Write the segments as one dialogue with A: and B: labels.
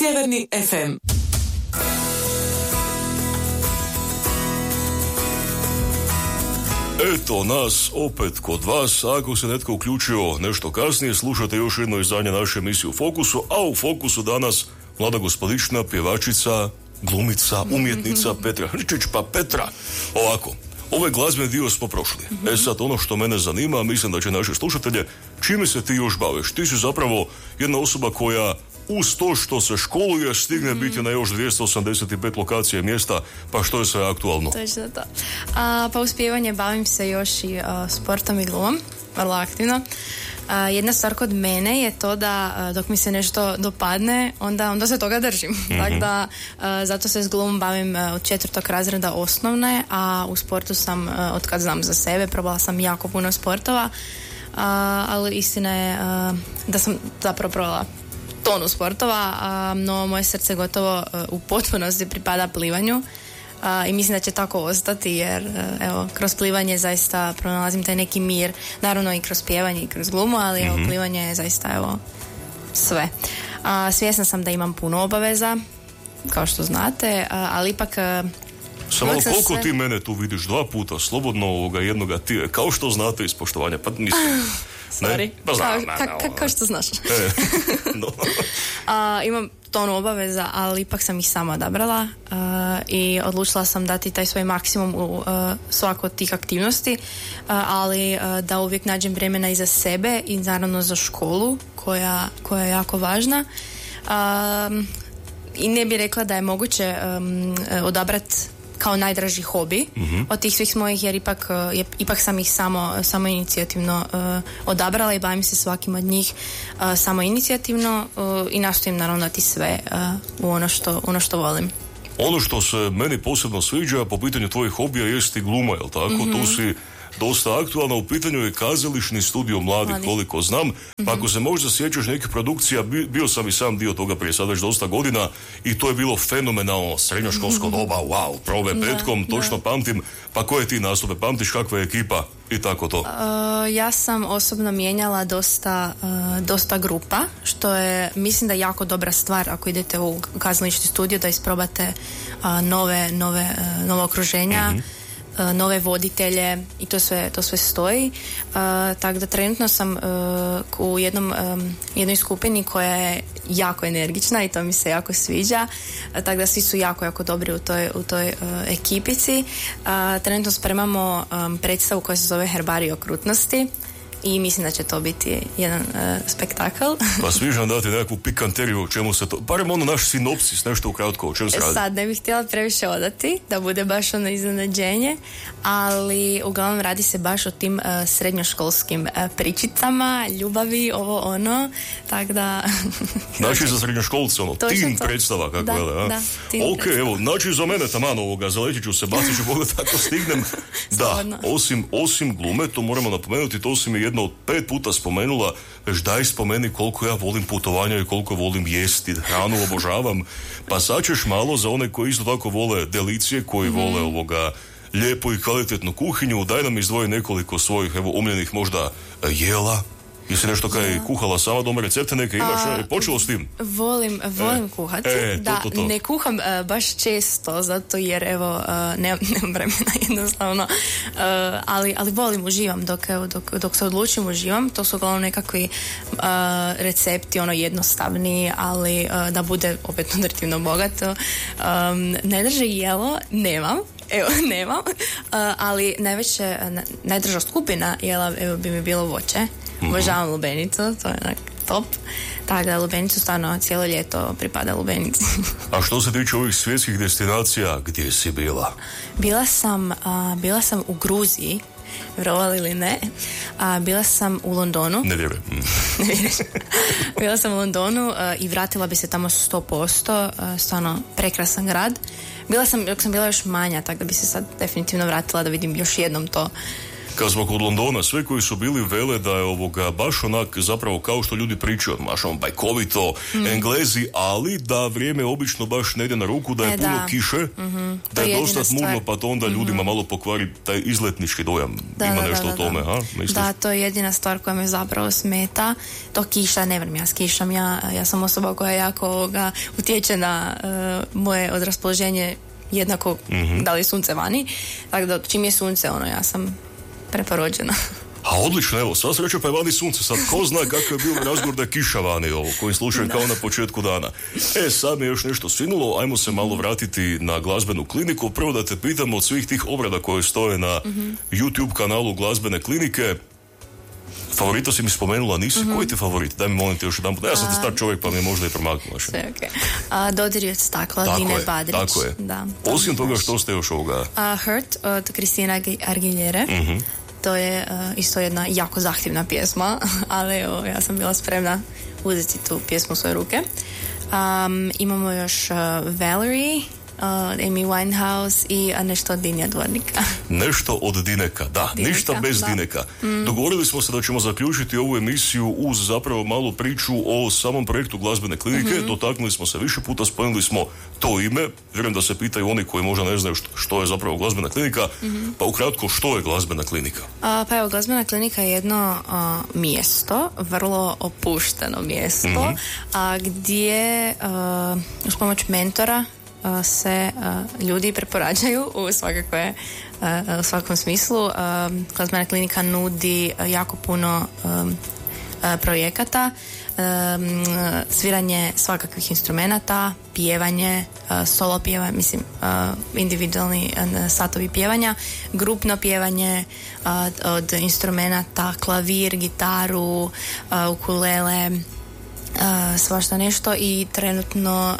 A: Sjeverni FM.
B: Eto nas opet kod vas. Ako se netko uključio nešto kasnije, slušate još jedno izdanje naše emisije u Fokusu, a u Fokusu danas mlada gospodična, pjevačica, glumica, umjetnica Petra Hrčić. Pa Petra, ovako, ovaj glazbeni dio smo prošli. Sad ono što mene zanima, mislim da će naše slušatelje, čime se ti još baviš? Ti si zapravo jedna osoba koja uz to što se školuje stigne biti na još 285 lokacija i mjesta, pa što je sve aktualno?
C: Točno to. Pa uz pjevanje bavim se još i sportom i glumom, vrlo aktivno. Jedna stvar kod mene je to da dok mi se nešto dopadne, onda se toga držim. Tako da zato se s glumom bavim od 4. razreda osnovne, a u sportu sam od kad znam za sebe, probala sam jako puno sportova, ali istina je da sam zapravo probala tonu sportova, no moje srce gotovo u potpunosti pripada plivanju. I mislim da će tako ostati, jer evo, kroz plivanje zaista pronalazim taj neki mir, naravno i kroz pjevanje i kroz glumu, ali evo, plivanje je zaista evo, sve. Svjesna sam da imam puno obaveza, kao što znate, ali ipak
B: samo koliko ti mene tu vidiš 2 puta slobodno jednoga ti, kao što znate iz poštovanja, pa nisam.
C: Sorry, kao što znaš.
B: No.
C: Imam tonu obaveza, ali ipak sam ih sama odabrala i odlučila sam dati taj svoj maksimum u svaku od tih aktivnosti, ali da uvijek nađem vremena i za sebe i naravno za školu koja je jako važna. I ne bih rekla da je moguće odabrati kao najdraži hobi od tih svih mojih, jer ipak sam ih samo inicijativno odabrala i bavim se svakim od njih samo inicijativno i nastojim naravno dati sve u ono što volim.
B: Ono što se meni posebno sviđa po pitanju tvojih hobija jest i gluma, jel tako? Tu si dosta aktualna, u pitanju je kazališni studio mladih, koliko znam. Pa ako se možda sjećaš nekih produkcija, bio sam i sam dio toga prije sad već dosta godina i to je bilo fenomenalno, srednjoškolsko doba, wow, prove petkom, točno pamtim. Pa koje ti nastupe pamtiš, kakva je ekipa i tako to?
C: Ja sam osobno mijenjala dosta grupa, što je, mislim da je jako dobra stvar ako idete u kazališni studio, da isprobate nove okruženja, nove voditelje i to sve stoji. Tako da trenutno sam u jednoj skupini koja je jako energična i to mi se jako sviđa. Tako da svi su jako dobri u toj ekipici. Trenutno spremamo predstavu koja se zove Herbarij okrutnosti i mislim da će to biti jedan spektakl. Pa
B: sviđam dati nekakvu pikanteriju o čemu se to, barem naš sinopsis, nešto ukratko o čemu se radi.
C: Sad ne bih htjela previše odati, da bude baš iznenađenje, ali uglavnom radi se baš o tim srednjoškolskim pričicama, ljubavi, ovo ono, tako da...
B: Znači za srednjoškolce, teen predstava, kako je,
C: da,
B: ok, evo, znači za mene taman zaletit ću se, bacit ću pogled tako stignem. Da, osim glume, to moramo napomenuti, to si mi jedno od 5 puta spomenula, već daj spomeni koliko ja volim putovanja i koliko volim jesti, hranu obožavam, pa sad ćeš malo za one koji isto tako vole delicije, koji vole lijepu i kvalitetnu kuhinju, daj nam izdvoji nekoliko svojih omiljenih možda jela. Jesi nešto kaj kuhala sama doma, recepte neke imaš, počelo s tim?
C: Volim kuhati, to. Ne kuham baš često, zato jer nemam vremena jednostavno, ali volim, uživam, dok se odlučim uživam, to su uglavnom nekakvi recepti, jednostavni, ali da bude opet nutritivno bogato. Ne drže jelo, nemam, ali najdrža skupina jela bi mi bilo voće. Obožavam lubenicu, to je top. Tako da lubenicu stvarno cijelo ljeto pripada lubenici.
B: A što se tiče ovih svjetskih destinacija, gdje si bila?
C: Bila sam u Gruziji, vjerovali ili ne. Bila sam u Londonu.
B: Ne vjerujem.
C: Bila sam u Londonu i vratila bi se tamo 100%. Stvarno prekrasan grad. Dok sam bila još manja, tako da bi se sad definitivno vratila da vidim još jednom to.
B: kad smo kod Londona, sve koji su bili vele da je baš onak zapravo kao što ljudi pričaju, baš bajkovito, Englezi, ali da vrijeme obično baš ne ide na ruku, da je puno kiše, da je dosta tmurno, pa to onda ljudima malo pokvari taj izletnički dojam. Ima nešto o tome, ha? Misliš?
C: Da, to je jedina stvar koja me zapravo smeta. To kiša, ne vrem ja s kišom, ja sam osoba koja jako utječe na moje odraspoloženje jednako da li je sunce vani, tako da čim je sunce, ja sam preporođena.
B: A odlično, evo, sva sreća pa je vani sunce, sad ko zna kako je bilo razgovor da je kiša vani, koji slušam kao na početku dana. Sad mi je još nešto svinulo, ajmo se malo vratiti na glazbenu kliniku. Prvo da te pitam od svih tih obrada koje stoje na YouTube kanalu glazbene klinike, favorita si mi spomenula, nisi, koji ti favorit? Daj mi molim te još jedan put. Ja sam ti star čovjek pa mi je možda i promaknula.
C: Sve Dodir od stakla, Dine Badrić.
B: Tako je.
C: Da,
B: osim toga što ste još ovoga?
C: Hurt od Kristina Aguilere. To je isto jedna jako zahtjevna pjesma, ali ja sam bila spremna uzeti tu pjesmu u svoje ruke. Imamo još Valerie, Amy Winehouse i nešto od Dinja Dvornika.
B: Nešto od Dineka, da, ništa bez Dineka. Dogovorili smo se da ćemo zaključiti ovu emisiju uz zapravo malu priču o samom projektu glazbene klinike. Dotaknuli smo se više puta, spomenuli smo to ime. Vjerujem da se pitaju oni koji možda ne znaju što je zapravo glazbena klinika. Pa ukratko, što je glazbena klinika?
C: Pa evo, glazbena klinika je jedno mjesto, vrlo opušteno mjesto, gdje uz pomoć mentora se ljudi preporađaju u svakom smislu. Glazbena klinika nudi jako puno projekata, sviranje svakakvih instrumenata, pjevanje, solo pjevanje, individualni satovi pjevanja, grupno pjevanje od instrumenata, klavir, gitaru, ukulele, svašta nešto. I trenutno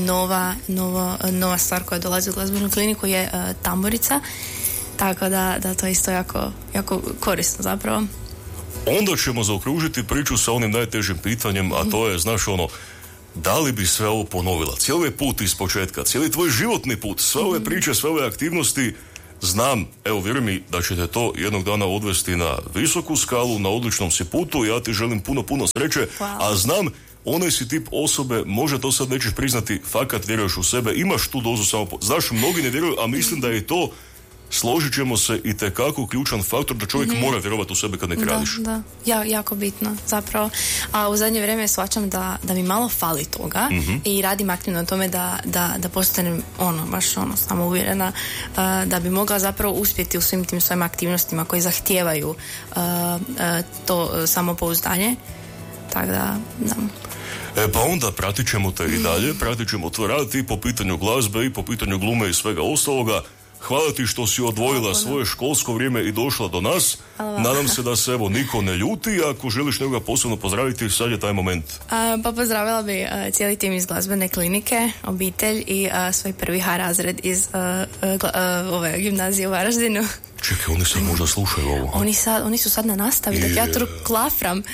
C: nova stvar koja dolazi u glazbenu kliniku je tamburica, tako da to isto jako, jako korisno zapravo.
B: Onda ćemo zaokružiti priču sa onim najtežim pitanjem, a to je, znaš, da li bi sve ovo ponovila? Cijeli ovaj put iz početka, cijeli tvoj životni put, sve ove priče, sve ove aktivnosti, znam, evo vjeruj mi da ćete to jednog dana odvesti na visoku skalu, na odličnom si putu, ja ti želim puno sreće, a znam, onaj si tip osobe, možda to sad nećeš priznati, fakat vjeruješ u sebe, imaš tu dozu znaš, mnogi ne vjeruju, a mislim da je to, složit ćemo se, itekako ključan faktor da čovjek mora vjerovati u sebe kad nek radiš. Da,
C: jako bitno zapravo. A u zadnje vrijeme shvaćam da mi malo fali toga i radim aktivno na tome da postanem baš samouvjerena, da bi mogla zapravo uspjeti u svim tim svojim aktivnostima koji zahtijevaju to samopouzdanje. Tako da.
B: Pa onda pratit ćemo te i dalje, pratit ćemo tvoj rad i po pitanju glazbe i po pitanju glume i svega ostaloga. Hvala ti što si odvojila svoje školsko vrijeme i došla do nas. Nadam se da se niko ne ljuti. Ako želiš nekoga posebno pozdraviti, sad je taj moment.
C: Pa pozdravila bi cijeli tim iz glazbene klinike, obitelj i svoj prvi H razred iz ove gimnazije u Varaždinu.
B: Čekaj, oni sad možda slušaju ovo.
C: Oni su sad na nastavi, dok ja tu klafram.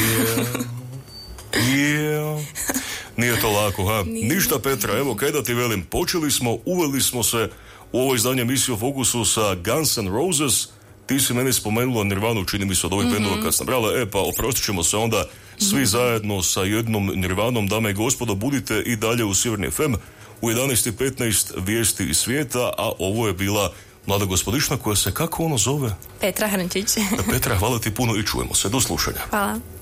B: Nije to lako, ha? Ništa, Petra, evo kaj da ti velim, uveli smo se u ovo izdanje emisije o Fokusu sa Guns N' Roses. Ti si meni spomenula Nirvanu, čini mi se od ovih bendova kad sam brala, pa oprostit ćemo se onda svi zajedno sa jednom Nirvanom. Dame i gospodo, budite i dalje u Sjeverni FM u 11:15 vijesti iz svijeta, a ovo je bila mlada gospodična koja se, kako zove?
C: Petra Hrnčić.
B: Petra, hvala ti puno i čujemo se. Do slušanja.
C: Hvala.